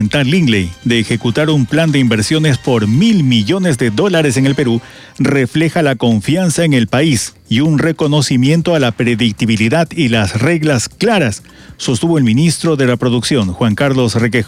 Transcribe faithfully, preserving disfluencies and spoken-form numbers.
Lingley de ejecutar un plan de inversiones por mil millones de dólares en el Perú refleja la confianza en el país y un reconocimiento a la predictibilidad y las reglas claras, sostuvo el ministro de la Producción, Juan Carlos Requejo.